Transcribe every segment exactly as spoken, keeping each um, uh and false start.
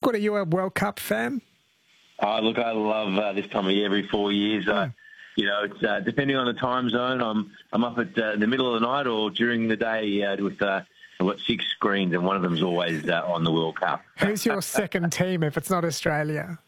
Scott, are you a World Cup fan? Oh, look, I love uh, this time of year every four years. Uh, you know, it's uh, depending on the time zone. I'm I'm up at uh, the middle of the night or during the day uh, with uh, I've got six screens, and one of them is always uh, on the World Cup. Who's your second team if it's not Australia?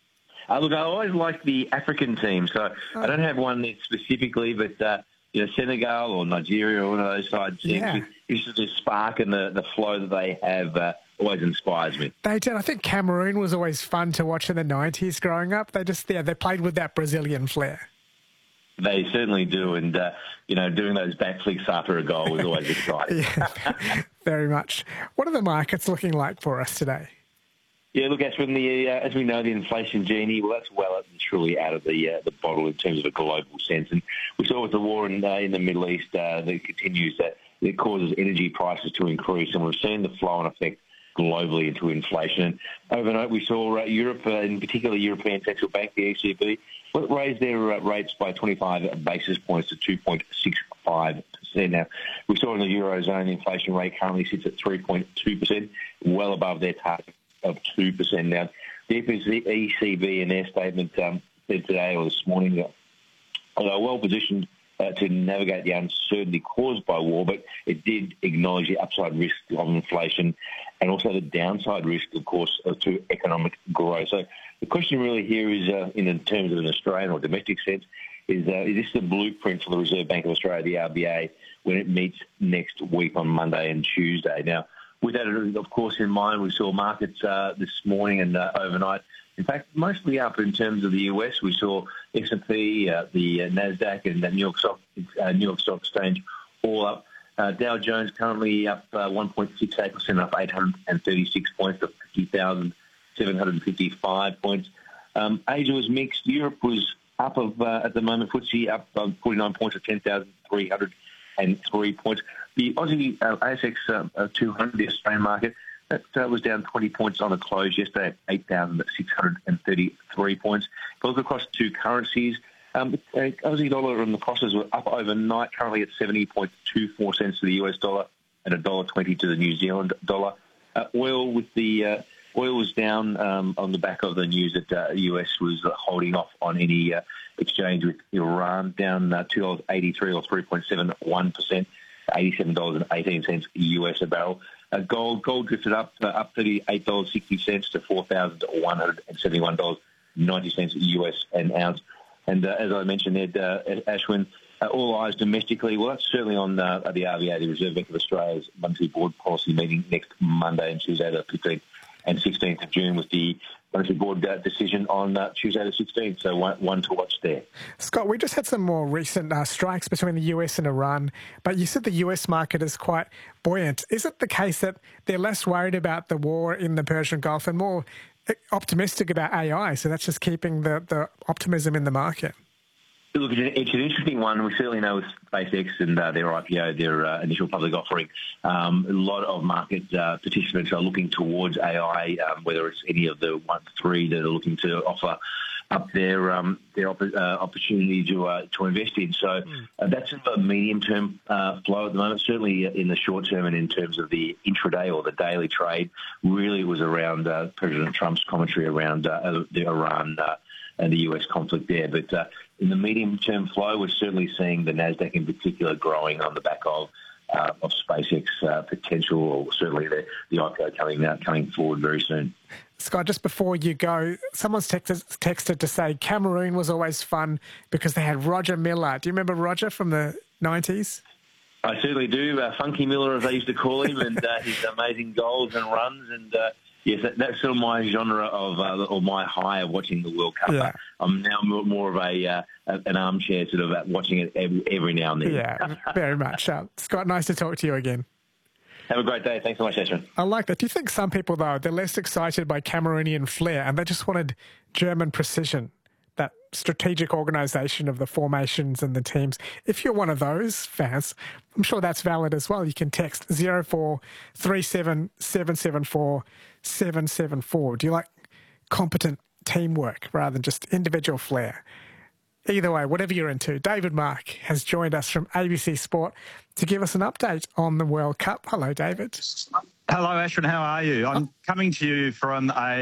Uh, look, I always like the African team, so oh. I don't have one specifically, but uh, you know, Senegal or Nigeria or one of those sides, Yeah. it's the spark and the, the flow that they have uh, always inspires me. They did. I think Cameroon was always fun to watch in the nineties growing up. They just, yeah, they played with that Brazilian flair. They certainly do, and uh, you know, doing those backflips after a goal was always exciting. Yeah, very much. What are the markets looking like for us today? Yeah, look, as from the uh, as we know, the inflation genie, well, that's well and truly out of the uh, the bottle in terms of a global sense. And we saw with the war in uh, in the Middle East uh, that continues that it causes energy prices to increase, and we've seen the flow and effect globally into inflation. And overnight, we saw uh, Europe, uh, in particular, European Central Bank, the E C B, raise their uh, rates by twenty-five basis points to two point six five percent. Now, we saw in the Eurozone, the inflation rate currently sits at three point two percent, well above their target of two percent. Now, the E C B in their statement um, said today or this morning that they're well positioned uh, to navigate the uncertainty caused by war, but it did acknowledge the upside risk of inflation and also the downside risk, of course, uh, to economic growth. So the question really here is, uh, in terms of an Australian or domestic sense, is, uh, is this the blueprint for the Reserve Bank of Australia, the R B A, when it meets next week on Monday and Tuesday? Now, with that, of course, in mind, we saw markets uh, this morning and uh, overnight, in fact, mostly up in terms of the U S. We saw S and P, uh, the uh, NASDAQ and the New York Stock, uh, New York Stock Exchange all up. Uh, Dow Jones currently up uh, one point six eight percent, up eight hundred thirty-six points to fifty thousand seven hundred fifty-five points. Um, Asia was mixed. Europe was up of uh, at the moment. F T S E up um, forty-nine points to ten thousand three hundred three points. The Aussie uh, A S X uh, two hundred, the Australian market, that uh, was down twenty points on the close yesterday at eight thousand six hundred thirty-three points. If you look across two currencies, um, the Aussie dollar and the crosses were up overnight, currently at seventy point two four cents to the U S dollar and one dollar twenty to the New Zealand dollar. Uh, oil with the uh, oil was down um, on the back of the news that uh, the U S was holding off on any uh, exchange with Iran, down uh, two dollars eighty-three or three point seven one percent, eighty-seven dollars eighteen U S a barrel. Uh, gold gold drifted up uh, up thirty-eight dollars sixty to four thousand one hundred seventy-one dollars ninety U S an ounce. And uh, as I mentioned, Ed uh, Ashwin, uh, all eyes domestically. Well, that's certainly on uh, the R B A, the Reserve Bank of Australia's monetary board policy meeting next Monday and Tuesday, the fifteenth and sixteenth of June, with the monetary board uh, decision on uh, Tuesday the sixteenth. So one, one to watch there. Scott, we just had some more recent uh, strikes between the U S and Iran, but you said the U S market is quite buoyant. Is it the case that they're less worried about the war in the Persian Gulf and more optimistic about A I? So that's just keeping the, the optimism in the market. Look, it's an interesting one. We certainly know with SpaceX and uh, their I P O, their uh, initial public offering, um, a lot of market uh, participants are looking towards A I, um, whether it's any of the one to three that are looking to offer up their um, their op- uh, opportunity to uh, to invest in. So uh, that's a medium-term uh, flow at the moment. Certainly in the short term and in terms of the intraday or the daily trade, really was around uh, President Trump's commentary around uh, the Iran uh, and the U S conflict there. But uh, in the medium-term flow, we're certainly seeing the NASDAQ in particular growing on the back of uh, of SpaceX uh, potential, or certainly the, the I P O coming out, coming forward very soon. Scott, just before you go, someone's texted, texted to say Cameroon was always fun because they had Roger Milla. Do you remember Roger from the nineties? I certainly do. Uh, Funky Miller, as I used to call him, and uh, his amazing goals and runs. And uh, yes, that, that's sort of my genre of, uh, or my high of watching the World Cup. Yeah. I'm now more of a uh, an armchair sort of watching it every, every now and then. Yeah, very much. Uh, Scott, nice to talk to you again. Have a great day. Thanks so much, Ashwin. I like that. Do you think some people, though, they're less excited by Cameroonian flair and they just wanted German precision, that strategic organisation of the formations and the teams? If you're one of those fans, I'm sure that's valid as well. You can text zero four three seven seven seven four seven seven four. Do you like competent teamwork rather than just individual flair? Either way, whatever you're into, David Mark has joined us from A B C Sport to give us an update on the World Cup. Hello, David. Hello, Ashwin. How are you? I'm coming to you from a